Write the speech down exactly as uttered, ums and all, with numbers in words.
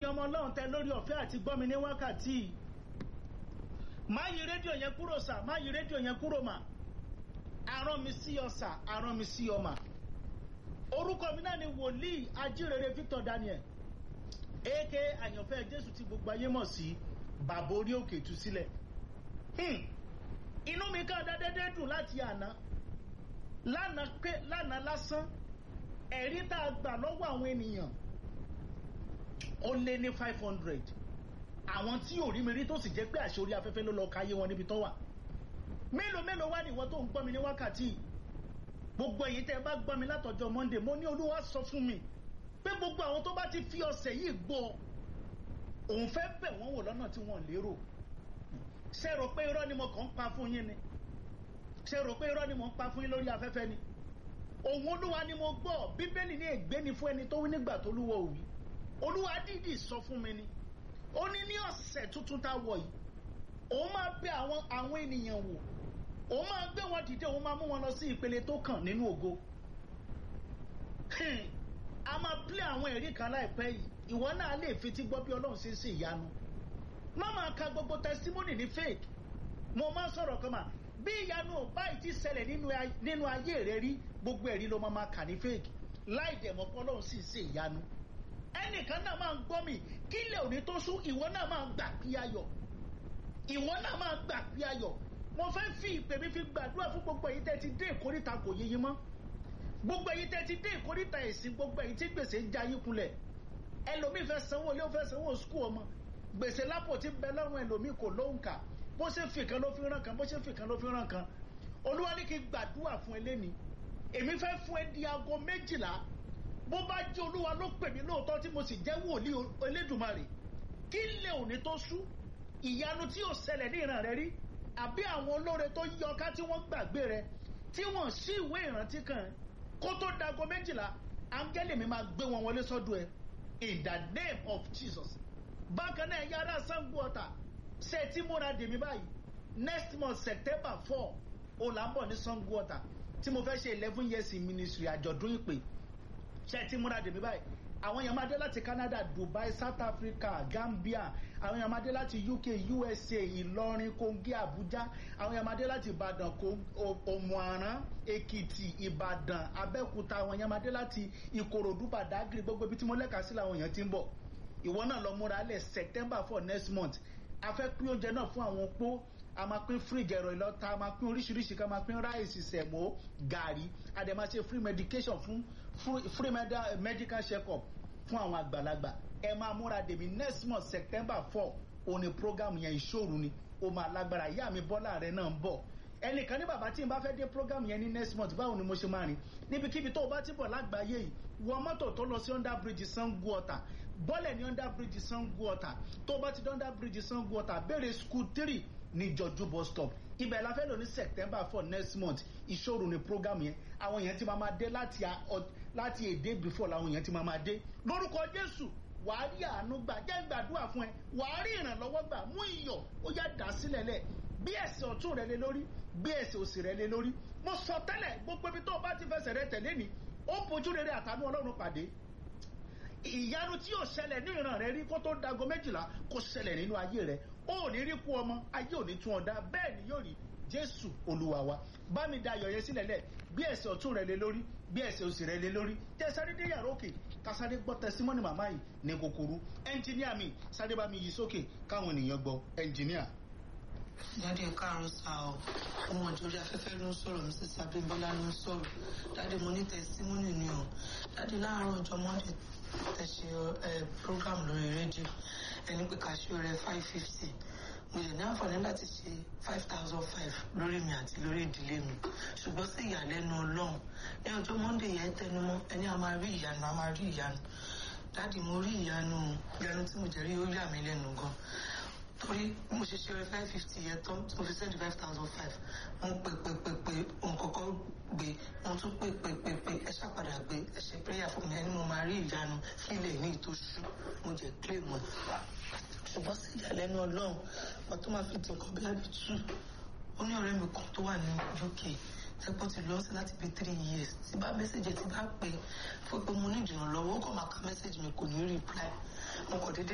ọmọ ọlọ́run tẹ lórí ọ̀fẹ́ àti gbọ́ mi ní wákàtí. Má yí rédíò yẹn kúrò sà, má yí rédíò yẹn kúrò mà. Arán mi sí ọ sà, arán mi sí ọ mà. Orúkọ mi náà ni wòlíì ajírere Victor Daniel, aka àyànfẹ́ Jésù tí gbogbo ayé mọ̀ sí bàbá orí òkè ìtúsílẹ̀. Inú mi kàn dá dédé dùn láti àná. Lánàá pé lánàá lásán ẹ̀rí tá a gbà lọ́wọ́ àwọn ènìyàn ó lé ní five hundred. Àwọn tí ò rí mi rí tó sì jẹ́ pé àṣẹ orí afẹ́fẹ́ ló lọ káyé wọn níbi tó wà. Mélòó mélòó wá nìwọ tó ń gbọ́ mi ní wákàtí. Gbogbo èyí tẹ́ bá gbọ́ mi látọjọ́ Monday, mo ní Olúwa sọ fún mi pé gbogbo àwọn tó bá ti fi ọ̀sẹ̀ yìí gbọ́ òun fẹ́ bẹ̀ wọ́n wò lọ́nà tí wọ́n lérò. Ṣé rò pé irọ́ ni mo kàn ń pa fún yín ni? Ṣé rò pé irọ́ ni mo ń pa fún yín lórí afẹ́fẹ́ ni? Òun Olúwa ni mo gbọ́. Bíbélì ní ègbé ni fún ẹni tó wí nígbà tó Olúwa ò wí. Olúwa dídì sọ fún mi ni. Ó ní ní ọ̀sẹ̀ tuntun tá wọ̀ yìí òun máa bẹ̀ àwọn àwọn ènìyàn wò. Òun máa gbé wọn dìde, òun máa mú wọn lọ sí ìpele tó kàn nínú ògo. A máa play àwọn ẹ̀rí kan láìpẹ́ yìí. Ìwọ náà lè fetí gbọ́ bí Ọlọ́run ṣe ń ṣe ìyanu. Má máa ka gbogbo testimony ní fake. Mo máa sọ̀rọ̀ kan mà. Bí ìyanu ò báyìí ti ṣẹlẹ̀ nínú ayé rẹ rí, gbogbo ẹ̀rí ló máa máa kà ní fake. Láì dẹ̀ mọ̀ pé Ọlọ́run sì ṣe ìyanu. Ẹnìkan náà máa ń gbọ́ mi. Kí ilẹ̀ òní tó ṣú, ìwọ náà máa gbà pí ayọ̀. Ìwọ náà máa gbà pí ayọ̀. Mo fẹ́ fi ìpè mi fi gbàdúrà fún gbogbo èyí tẹ́ ti dé ìkórìtà kò yé yín mọ́. Gbogbo èyí tẹ́ ti dé ìkórìtà ẹ̀sìn, gbogbo èyí tí gbèsè ń jayín kulẹ̀. Ẹlòmíì fẹ́ sanwó ilé, ó fẹ́ sanwó skul ọmọ. Gbèsè lápò tí ń bẹ lọ́rùn ẹlòmíì kò lóhùn kà. Bó ṣe fi kan ló fi ràn kan, bó ṣe fi kan ló fi ràn kan. Olúwa ní kí n gbàdúrà fún eléni. Èmi fẹ́ fún ẹ di aago méjìlá. Bó bá jẹ́ Olúwa ló pè mí lóòótọ́ tí mo sì jẹ́ wòlíì Elédùmarè. Kí ilé òní tó ṣú, ìyanu tí ò ṣẹlẹ̀ ní ìran rẹ rí, àbí àwọn olóore tó yọ ká tí wọ́n gbàgbé rẹ, tí wọ́n ṣí ìwé ìrántí kan kó tó dago méjìlá, áńgẹ́lì mi máa gbé wọn wọlé sọ́dọ̀ ẹ. In the name of Jesus. Bákan náà ẹ̀yà ará Sango Ọ̀tà ṣe tí múra dèmí báyìí. Next month September four ó là ń bọ̀ ní Sango Ọ̀tà tí mo fẹ́ ṣe eleven years in ministry àjọ̀dún ìpè. Ṣe tí múra dèmí báyìí. Àwọn èèyàn máa dé láti Canada, Dubai, South Africa, Gambia. Àwọn èèyàn máa dé láti U K, U S A, Ìlọrin, Kogi, Abuja. Àwọn èèyàn máa dé láti Ìbàdàn, Òmùaran, Èkìtì, Ìbàdàn, Abẹ́òkúta. Àwọn èèyàn máa dé láti Ìkòròdú, Badagry, gbogbo ibi tí mo lẹ́ka sí làwọn èèyàn ti ń bọ̀. Ìwọ náà lọ múra lẹ̀ September four next month. A fẹ́ pín oúnjẹ náà fún àwọn opó. A máa pín fridge ẹ̀rọ ìlọta, a máa pín oríṣiríṣi, ká máa pín ráìsì, sẹ̀mó, gàrí. A dẹ̀ máa ṣe free medication fún free medical check-up fún àwọn àgbàlagbà. Ẹ máa múra dèmí next month September four òní program yẹn ìṣòro ni ó máa lágbára. Ìyá mi Bọ́lá rẹ̀ náà ń bọ̀. Ẹnìkan ní bàbá tí n bá fẹ́ dé program yẹn ní next month, báwo ni mo ṣe máa rìn níbikíbi tó o bá ti bọ̀ lágbàáyé yìí. Wọ mọ́tò tó lọ sí under bridge Sango Ọ̀tà, bọ́lẹ̀ ní under bridge Sango Ọ̀tà. Tó o bá ti dé under bridge Sango Ọ̀tà, béèrè school three ní Jọjú bus stop. Ibẹ̀ la fẹ́ lò ní September four next month. Ìṣòro ni program yẹn. Àwọn yẹn ti máa máa dé láti láti a day before làwọn yẹn ti máa máa dé. Lórúkọ Jésù wàá rí àánú gbà. Jẹ́ gbàdúrà fún ẹ, wàá rí ìrànlọ́wọ́ gbà. Mú iyọ̀ ó yá dà sílẹ̀ lẹ̀. Bí ẹsẹ̀ ọ̀tún rẹ lé lórí, bí ẹsẹ̀ òsì rẹ lé lórí. Mo sọ tẹ́lẹ̀ gbogbo ibi tó o bá ti fẹsẹ̀ rẹ tẹ̀lé ni ó fojú rere àtàánú Ọlọ́run pàdé. Ìyanu tí yóò ṣẹlẹ̀ ní ìran rẹ rí kó tó dago méjìlá kó ṣẹlẹ̀ nínú ayé rẹ. Ó ní rí kú ọmọ, ayé ò ní tún ọ dá. Bẹ́ẹ̀ ni yóò rí Jésù Olúwa wa. Bá mi da ayọ̀ yẹn sílẹ̀ lẹ̀. Bí ẹsẹ̀ ọ̀tún rẹ lé lórí, bí ẹsẹ̀ òsì rẹ lé lórí. Jẹ́ sáré dé yàrá òkè ká sáré gbọ́ testimony màmá yìí ní kúkúrú. Ẹnjìníà mi sáré bá mi yí sókè káwọn ènìyàn gbọ́. Ẹnjìníà. Dáadé káàárọ̀ sá o, ọmọ ìjọba afẹ́fẹ́ ló ń sọ̀rọ̀, Missus Abímbọ́lá ló ń sọ̀rọ̀. Dáadé mo ní testimony ni o. Dáadé láàárọ̀ ọjọ́ Monday tẹ̀ ṣe program lórí rédíò ẹni pé ká ṣe ọrẹ five fifty. Mo yẹ ní àǹfààní láti ṣe five thousand five lórí mi àti lórí ìdílé mi. Ṣùgbọ́n sí ìyàlẹ́nu Ọlọ́run ní ọjọ́ Monday yẹn tẹnumọ́ ẹni a máa rí ìyanu, a máa rí ìyanu. Dáadé mo rí ìyanu, ìyanu tí mo jẹ́ rí ó yà mí lẹ́nu gan. Torí mo ṣe ṣe ọrẹ five fifty yẹn tán tí mo fi send five thousand five. Mo pè pè pè pè òun kọ́kọ́ gbé, mo tún pè pè pè pè ẹ ṣàpadà gbé, ẹ ṣe prayer fún mi ẹni mo máa rí ìyanu sílẹ̀ ní ìtòṣù. Mo jẹ́ claim mọ́. Ṣùgbọ́n sí ìyàlẹ́nu Ọlọ́run wọn tó máa fi di nǹkan bí àbí two. Ó ní ọ̀rẹ́ mi kan tó wà ní U K ẹ̀pọ̀ ti lọ sí láti bí three years. Tí bá mẹ́sẹ̀jì tí bá pè fún pé mo ní ìdìrànlọ́wọ́ ó kàn máa ka mẹ́sẹ̀jì mi kò ní reply. Mo kàn dédé